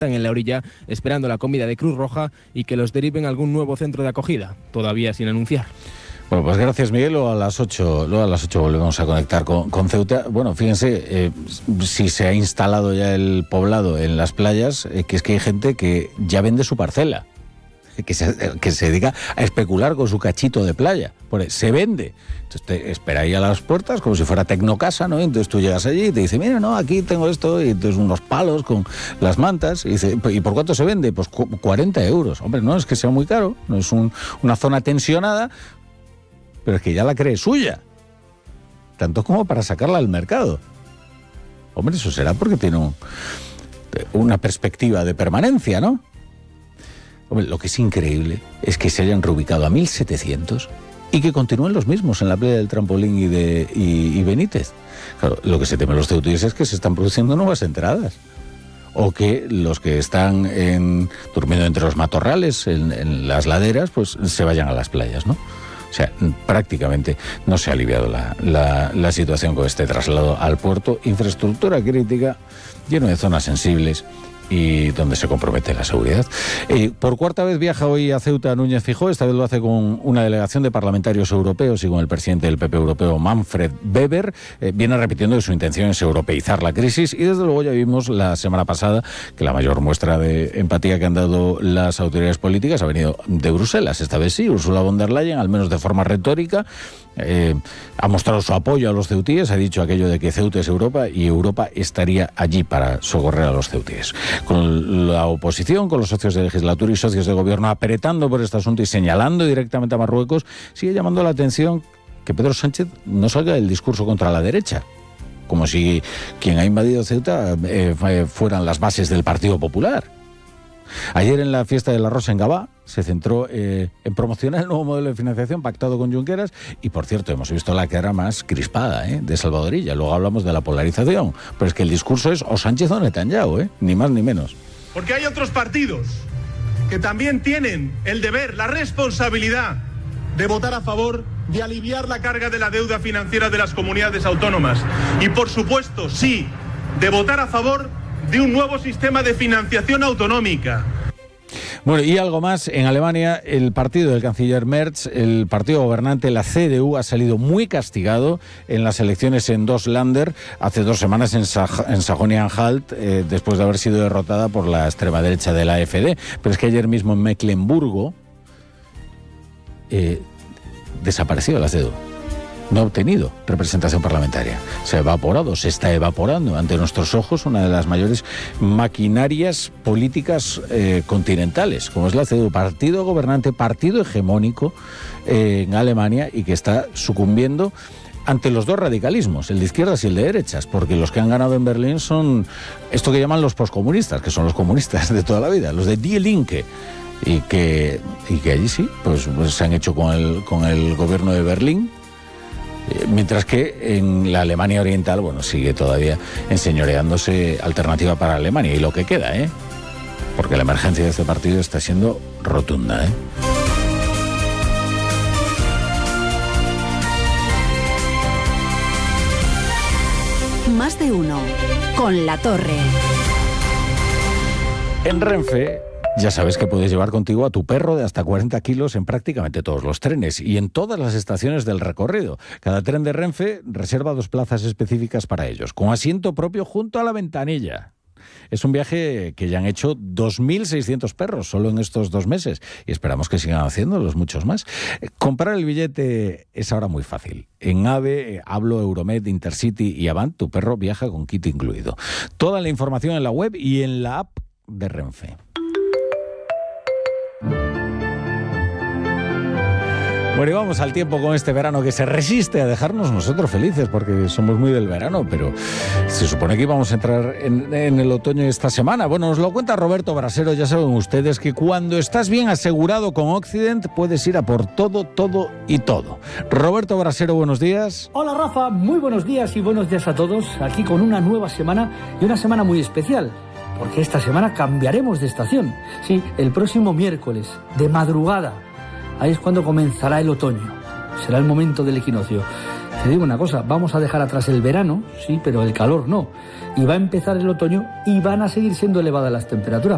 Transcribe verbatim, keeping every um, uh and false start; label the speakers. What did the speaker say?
Speaker 1: en la orilla esperando la comida de Cruz Roja y que los deriven a algún nuevo centro de acogida, todavía sin anunciar.
Speaker 2: Bueno, pues gracias, Miguel. Luego a las ocho, luego a las ocho volvemos a conectar con, con Ceuta. Bueno, fíjense, eh, si se ha instalado ya el poblado en las playas, eh, que es que hay gente que ya vende su parcela, que se, que se dedica a especular con su cachito de playa. Pone, se vende. Entonces te espera ahí a las puertas como si fuera Tecnocasa, ¿no? Entonces tú llegas allí y te dice, mira, no, aquí tengo esto, y entonces unos palos con las mantas, y dice, ¿y por cuánto se vende? Pues cuarenta euros. Hombre, no es que sea muy caro, no es un, una zona tensionada, pero es que ya la cree suya, tanto como para sacarla al mercado. Hombre, eso será porque tiene un, una perspectiva de permanencia, ¿no? Hombre, lo que es increíble es que se hayan reubicado a mil setecientos y que continúen los mismos en la playa del Trampolín y de y, y Benítez. Claro, lo que se temen los ceutíes es que se están produciendo nuevas entradas, o que los que están en, durmiendo entre los matorrales, en, en las laderas, pues se vayan a las playas, ¿no? O sea, prácticamente no se ha aliviado la, la, la situación con este traslado al puerto. Infraestructura crítica, lleno de zonas sensibles y donde se compromete la seguridad. Eh, por cuarta vez viaja hoy a Ceuta Núñez Feijóo, esta vez lo hace con una delegación de parlamentarios europeos y con el presidente del P P europeo, Manfred Weber. Eh, viene repitiendo que su intención es europeizar la crisis y desde luego ya vimos la semana pasada que la mayor muestra de empatía que han dado las autoridades políticas ha venido de Bruselas. Esta vez sí, Ursula von der Leyen, al menos de forma retórica, Eh, ha mostrado su apoyo a los ceutíes, ha dicho aquello de que Ceuta es Europa y Europa estaría allí para socorrer a los ceutíes. Con la oposición, con los socios de legislatura y socios de gobierno apretando por este asunto y señalando directamente a Marruecos, sigue llamando la atención que Pedro Sánchez no salga del discurso contra la derecha, como si quien ha invadido Ceuta eh, fueran las bases del Partido Popular. Ayer en la fiesta de la Rosa en Gabá se centró eh, en promocionar el nuevo modelo de financiación pactado con Junqueras y, por cierto, hemos visto la cara más crispada eh, de Salvadorilla. Luego hablamos de la polarización, pero es que el discurso es o Sánchez o Netanyahu, eh, ni más ni menos.
Speaker 3: Porque hay otros partidos que también tienen el deber, la responsabilidad de votar a favor de aliviar la carga de la deuda financiera de las comunidades autónomas y, por supuesto, sí, de votar a favor de un nuevo sistema de financiación autonómica.
Speaker 2: Bueno, y algo más, en Alemania el partido del canciller Merz, el partido gobernante, la C D U, ha salido muy castigado en las elecciones en dos Länder hace dos semanas en, Saj- en Sajonia-Anhalt, eh, después de haber sido derrotada por la extrema derecha de la A F D. Pero es que ayer mismo en Mecklemburgo eh, desapareció la C D U. No ha obtenido representación parlamentaria. Se ha evaporado, se está evaporando ante nuestros ojos una de las mayores maquinarias políticas eh, continentales, como es la C D U, partido gobernante, partido hegemónico eh, en Alemania y que está sucumbiendo ante los dos radicalismos, el de izquierdas y el de derechas, porque los que han ganado en Berlín son esto que llaman los poscomunistas, que son los comunistas de toda la vida, los de Die Linke, y que, y que allí sí, pues, pues se han hecho con el, con el gobierno de Berlín. Mientras que en la Alemania Oriental, bueno, sigue todavía enseñoreándose Alternativa para Alemania y lo que queda, ¿eh? Porque la emergencia de este partido está siendo rotunda, ¿eh?
Speaker 4: Más de uno, con La Torre.
Speaker 2: En Renfe ya sabes que puedes llevar contigo a tu perro de hasta cuarenta kilos en prácticamente todos los trenes y en todas las estaciones del recorrido. Cada tren de Renfe reserva dos plazas específicas para ellos, con asiento propio junto a la ventanilla. Es un viaje que ya han hecho dos mil seiscientos perros solo en estos dos meses y esperamos que sigan haciéndolos muchos más. Comprar el billete es ahora muy fácil. En AVE, Hablo, Euromed, Intercity y Avant, tu perro viaja con kit incluido. Toda la información en la web y en la app de Renfe. Bueno, y vamos al tiempo con este verano que se resiste a dejarnos nosotros felices porque somos muy del verano, pero se supone que íbamos a entrar en, en el otoño esta semana. Bueno, nos lo cuenta Roberto Brasero. Ya saben ustedes que cuando estás bien asegurado con Occident puedes ir a por todo, todo y todo. Roberto Brasero, buenos días.
Speaker 5: Hola Rafa, muy buenos días y buenos días a todos. Aquí con una nueva semana y una semana muy especial, porque esta semana cambiaremos de estación. Sí, el próximo miércoles, de madrugada. Ahí es cuando comenzará el otoño. Será el momento del equinoccio. Te digo una cosa, vamos a dejar atrás el verano, sí, pero el calor no. Y va a empezar el otoño y van a seguir siendo elevadas las temperaturas.